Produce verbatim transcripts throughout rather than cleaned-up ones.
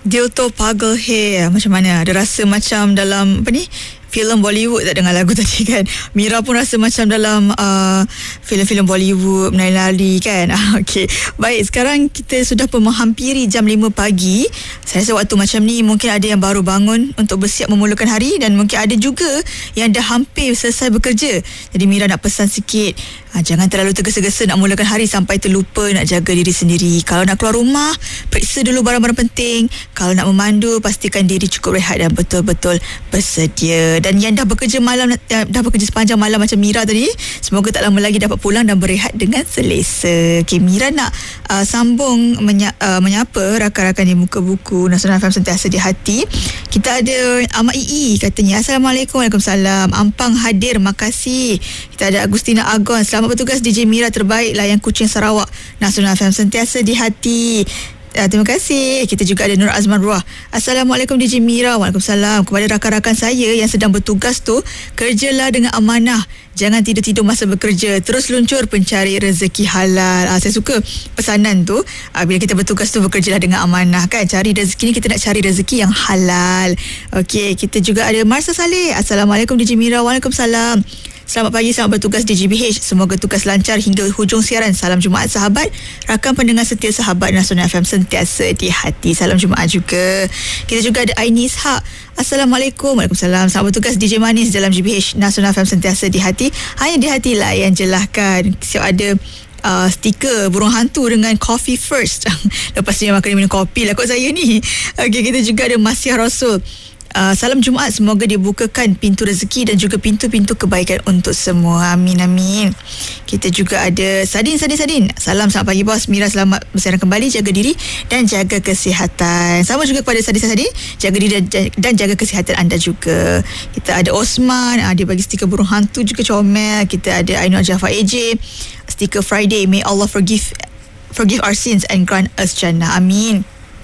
Dil to pagal hai. Macam mana? Ada rasa macam dalam apa ni? filem Bollywood tak dengar lagu tadi kan. Mira pun rasa macam dalam uh, filem-filem Bollywood menari-nari kan. Okey. Baik, sekarang kita sudah pun menghampiri jam lima pagi. Saya rasa waktu macam ni mungkin ada yang baru bangun untuk bersiap memulakan hari, dan mungkin ada juga yang dah hampir selesai bekerja. Jadi Mira nak pesan sikit, ha, jangan terlalu tergesa-gesa nak mulakan hari sampai terlupa nak jaga diri sendiri. Kalau nak keluar rumah, periksa dulu barang-barang penting. Kalau nak memandu, pastikan diri cukup rehat dan betul-betul bersedia. Dan yang dah bekerja malam, dah bekerja sepanjang malam macam Mira tadi, semoga tak lama lagi dapat pulang dan berehat dengan selesa. Okay, Mira nak uh, sambung menya, uh, menyapa rakan-rakan di muka buku Nasional F M Sentiasa di Hati. Kita ada Ahmad Ii, katanya Assalamualaikum. Waalaikumsalam. Ampang hadir, makasih. Kita ada Agustina Agon, selamat bertugas D J Mira terbaik layan Kuching Sarawak. Nasional F M Sentiasa di Hati. Uh, terima kasih. Kita juga ada Nur Azman Ruah. Assalamualaikum D J Mira. Waalaikumsalam. Kepada rakan-rakan saya yang sedang bertugas tu, kerjalah dengan amanah. Jangan tidur-tidur masa bekerja. Terus luncur pencari rezeki halal. Uh, saya suka pesanan tu. Uh, bila kita bertugas tu, bekerjalah dengan amanah kan. Cari rezeki ni, kita nak cari rezeki yang halal. Okey, kita juga ada Marsa Saleh. Assalamualaikum D J Mira. Waalaikumsalam. Selamat pagi, selamat bertugas D J B H. Semoga tugas lancar hingga hujung siaran. Salam Jumaat sahabat. Rakan pendengar setia sahabat Nasional F M Sentiasa di Hati. Salam Jumaat juga. Kita juga ada Aini Ishak. Assalamualaikum. Waalaikumsalam. Selamat bertugas D J Manis dalam G B H Nasional F M Sentiasa di Hati. Hanya di hati lah yang jelahkan. Siap ada Uh, stiker burung hantu dengan coffee first. Lepas ni makan minum kopi lah kot saya ni. Okey, kita juga ada Masih Rasul. Uh, salam Jumaat, semoga dibukakan pintu rezeki dan juga pintu-pintu kebaikan untuk semua. Amin, amin. Kita juga ada Sadin, Sadin, Sadin. Salam, selamat pagi bos. Mira selamat bersiaran kembali. Jaga diri dan jaga kesihatan. Sama juga kepada Sadin, Sadin. Jaga diri dan, dan jaga kesihatan anda juga. Kita ada Osman, uh, dia bagi stiker burung hantu juga comel. Kita ada Ainul Jafar A J, stiker Friday. May Allah forgive forgive our sins and grant us Jannah. Amin.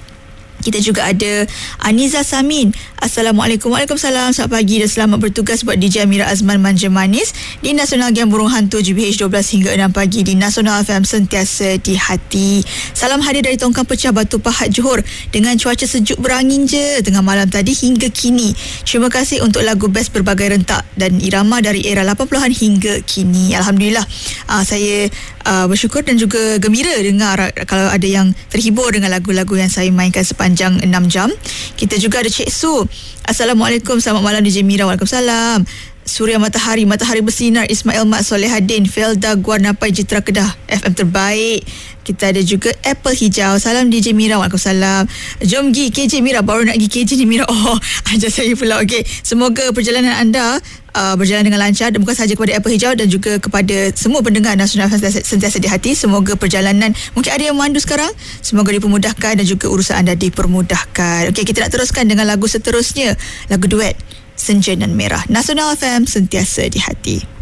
Kita juga ada Aniza Samin. Assalamualaikum. Waalaikumsalam. Selamat pagi dan selamat bertugas buat D J Mira Azman Manja Manis di Nasional Game Burung Hantu G B H dua belas hingga enam pagi di Nasional F M Sentiasa di Hati. Salam hadir dari Tongkang Pecah Batu Pahat Johor dengan cuaca sejuk berangin je tengah malam tadi hingga kini. Terima kasih untuk lagu best berbagai rentak dan irama dari era lapan puluhan hingga kini. Alhamdulillah, uh, saya uh, bersyukur dan juga gembira dengar kalau ada yang terhibur dengan lagu-lagu yang saya mainkan sepanjang enam jam. Kita juga ada Cik Su. Assalamualaikum, selamat malam D J Mira. Waalaikumsalam. Suria Matahari, Matahari Bersinar, Ismail Mat Solehadin, Felda Guarnapai Jitra Kedah, F M terbaik. Kita ada juga Apple Hijau. Salam D J Mira. Waalaikumsalam. Jom pergi K J Mira. Baru nak pergi K J ni Mira. Oh, ajar saya pula. Okey, semoga perjalanan anda uh, berjalan dengan lancar, dan bukan sahaja kepada Apple Hijau dan juga kepada semua pendengar Nasional Sentiasa di Hati. Semoga perjalanan, mungkin ada yang memandu sekarang, semoga dipermudahkan dan juga urusan anda dipermudahkan. Okey, kita nak teruskan dengan lagu seterusnya, lagu duet Senja Nan Merah. Nasional F M Sentiasa di Hati.